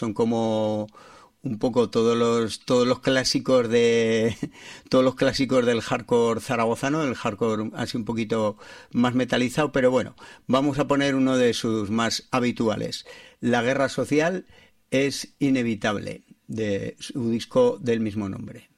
son como un poco todos los clásicos todos los clásicos del hardcore zaragozano, el hardcore así un poquito más metalizado, pero bueno, vamos a poner uno de sus más habituales. La guerra social es inevitable, de su disco del mismo nombre.